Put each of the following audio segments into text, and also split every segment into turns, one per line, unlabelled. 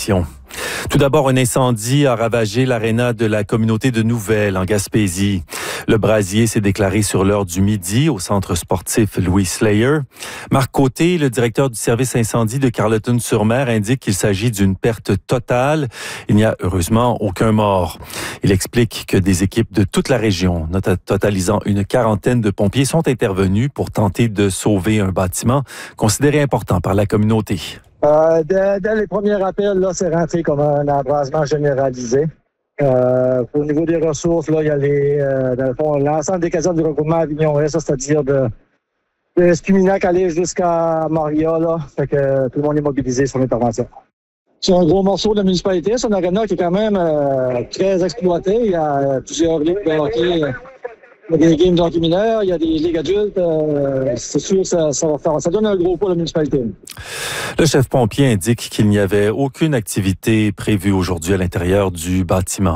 l'émission. Tout d'abord, un incendie a ravagé l'aréna de la communauté de Nouvelle en Gaspésie. Le brasier s'est déclaré sur l'heure du midi au centre sportif Louis Slayer. Marc Côté, le directeur du service incendie de Carleton-sur-Mer, indique qu'il s'agit d'une perte totale. Il n'y a heureusement aucun mort. Il explique que des équipes de toute la région, totalisant une quarantaine de pompiers, sont intervenus pour tenter de sauver un bâtiment considéré important par la communauté.
Dès les premiers appels, là, c'est rentré comme un embrasement généralisé. Au niveau des ressources, là, il y a dans le fond, l'ensemble des casernes du regroupement Avignon-Est, c'est-à-dire de Escuminac aller jusqu'à Moria, là. Fait que tout le monde est mobilisé sur l'intervention. C'est un gros morceau de la municipalité. C'est un aréna qui est quand même très exploité. Il y a plusieurs ligues de hockey. Il y a des games de hockey mineurs, il y a des ligues adultes. C'est sûr, ça donne un gros poids à la municipalité.
Le chef pompier indique qu'il n'y avait aucune activité prévue aujourd'hui à l'intérieur du bâtiment.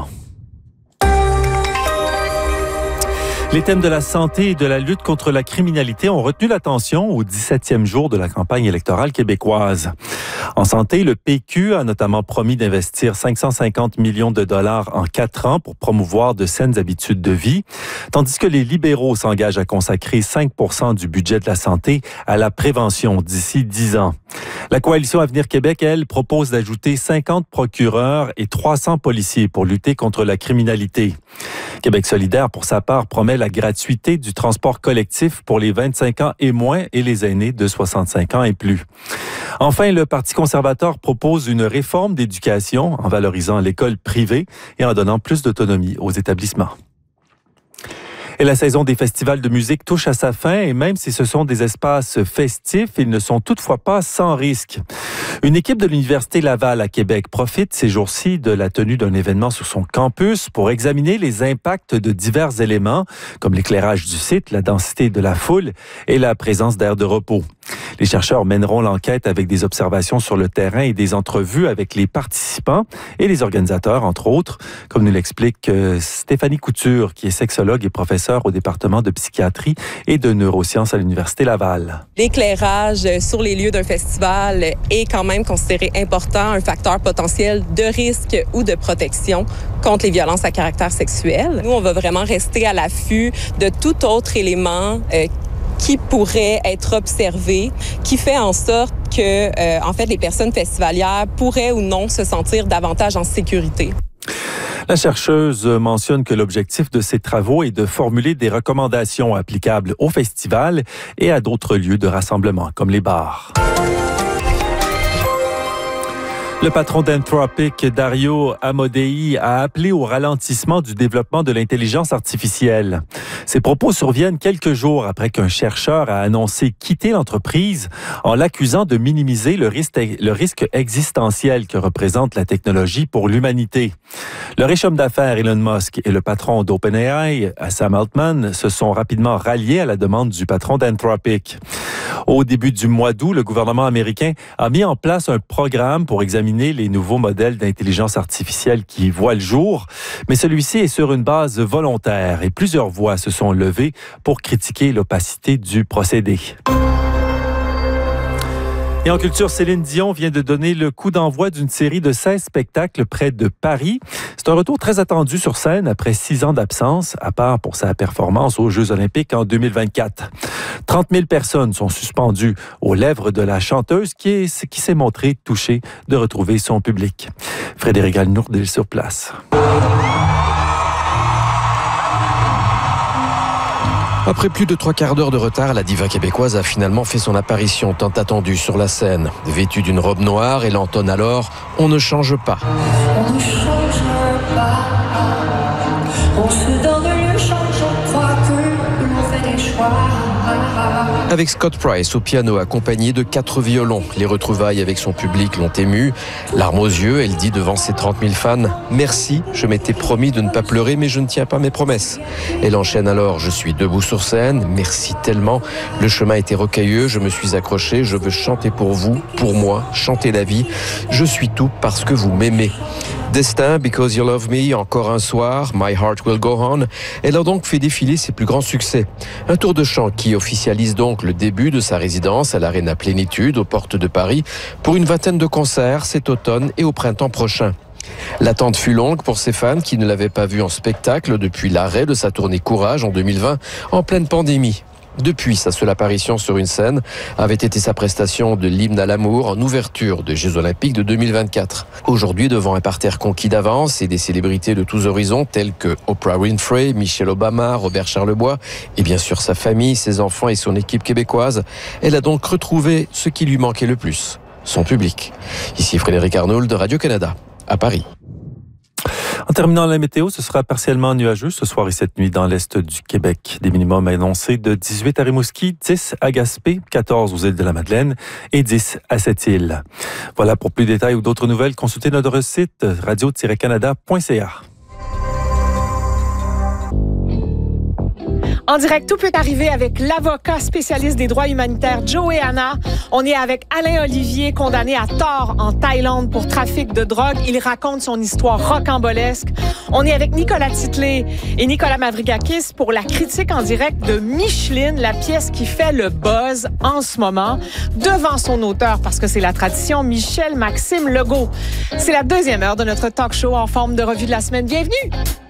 Les thèmes de la santé et de la lutte contre la criminalité ont retenu l'attention au 17e jour de la campagne électorale québécoise. En santé, le PQ a notamment promis d'investir 550 millions de dollars en 4 ans pour promouvoir de saines habitudes de vie, tandis que les libéraux s'engagent à consacrer 5% du budget de la santé à la prévention d'ici 10 ans. La coalition Avenir Québec, elle, propose d'ajouter 50 procureurs et 300 policiers pour lutter contre la criminalité. Québec solidaire, pour sa part, promet la gratuité du transport collectif pour les 25 ans et moins et les aînés de 65 ans et plus. Enfin, le Parti conservateur propose une réforme d'éducation en valorisant l'école privée et en donnant plus d'autonomie aux établissements. Et la saison des festivals de musique touche à sa fin et même si ce sont des espaces festifs, ils ne sont toutefois pas sans risque. Une équipe de l'Université Laval à Québec profite ces jours-ci de la tenue d'un événement sur son campus pour examiner les impacts de divers éléments comme l'éclairage du site, la densité de la foule et la présence d'aires de repos. Les chercheurs mèneront l'enquête avec des observations sur le terrain et des entrevues avec les participants et les organisateurs, entre autres, comme nous l'explique Stéphanie Couture, qui est sexologue et professeure au département de psychiatrie et de neurosciences à l'Université Laval.
L'éclairage sur les lieux d'un festival est quand même considéré important, un facteur potentiel de risque ou de protection contre les violences à caractère sexuel. Nous, on va vraiment rester à l'affût de tout autre élément qui pourrait être observé, qui fait en sorte que, en fait, les personnes festivalières pourraient ou non se sentir davantage en sécurité.
La chercheuse mentionne que l'objectif de ces travaux est de formuler des recommandations applicables au festival et à d'autres lieux de rassemblement, comme les bars. Le patron d'Anthropic, Dario Amodei, a appelé au ralentissement du développement de l'intelligence artificielle. Ces propos surviennent quelques jours après qu'un chercheur a annoncé quitter l'entreprise en l'accusant de minimiser le risque existentiel que représente la technologie pour l'humanité. Le riche homme d'affaires Elon Musk et le patron d'OpenAI, Sam Altman, se sont rapidement ralliés à la demande du patron d'Anthropic. Au début du mois d'août, le gouvernement américain a mis en place un programme pour examiner les nouveaux modèles d'intelligence artificielle qui voient le jour, mais celui-ci est sur une base volontaire et plusieurs voix se sont levées pour critiquer l'opacité du procédé. Et en culture, Céline Dion vient de donner le coup d'envoi d'une série de 16 spectacles près de Paris. C'est un retour très attendu sur scène après 6 ans d'absence, à part pour sa performance aux Jeux olympiques en 2024. 30 000 personnes sont suspendues aux lèvres de la chanteuse qui s'est montrée touchée de retrouver son public. Frédéric Alnourdel sur place.
Après plus de 3 quarts d'heure de retard, la diva québécoise a finalement fait son apparition tant attendue sur la scène. Vêtue d'une robe noire, elle entonne alors « On ne change pas ».
On ne change pas, on se donne le change, on croit que l'on fait des choix.
Avec Scott Price au piano accompagné de 4 violons. Les retrouvailles avec son public l'ont émue. Larmes aux yeux, elle dit devant ses 30 000 fans « Merci, je m'étais promis de ne pas pleurer mais je ne tiens pas mes promesses ». Elle enchaîne alors « Je suis debout sur scène, merci tellement. Le chemin était rocailleux, je me suis accroché, je veux chanter pour vous, pour moi, chanter la vie. Je suis tout parce que vous m'aimez ». Destin, Because You Love Me, Encore un soir, My Heart Will Go On. Elle a donc fait défiler ses plus grands succès. Un tour de chant qui officialise donc le début de sa résidence à l'Arena Plénitude, aux portes de Paris, pour une vingtaine de concerts cet automne et au printemps prochain. L'attente fut longue pour ses fans qui ne l'avaient pas vue en spectacle depuis l'arrêt de sa tournée Courage en 2020, en pleine pandémie. Depuis, sa seule apparition sur une scène avait été sa prestation de l'hymne à l'amour en ouverture des Jeux Olympiques de 2024. Aujourd'hui, devant un parterre conquis d'avance et des célébrités de tous horizons telles que Oprah Winfrey, Michelle Obama, Robert Charlebois et bien sûr sa famille, ses enfants et son équipe québécoise, elle a donc retrouvé ce qui lui manquait le plus, son public. Ici Frédéric Arnould de Radio-Canada, à Paris.
En terminant la météo, ce sera partiellement nuageux ce soir et cette nuit dans l'est du Québec. Des minimums annoncés de 18 à Rimouski, 10 à Gaspé, 14 aux îles de la Madeleine et 10 à Sept-Îles. Voilà, pour plus de détails ou d'autres nouvelles, consultez notre site radio-canada.ca.
En direct, tout peut arriver avec l'avocat spécialiste des droits humanitaires Joey Hanna. On est avec Alain Olivier, condamné à tort en Thaïlande pour trafic de drogue. Il raconte son histoire rocambolesque. On est avec Nicolas Titley et Nicolas Mavrikakis pour la critique en direct de Micheline, la pièce qui fait le buzz en ce moment, devant son auteur, parce que c'est la tradition, Michel Maxime Legault. C'est la deuxième heure de notre talk show en forme de revue de la semaine. Bienvenue!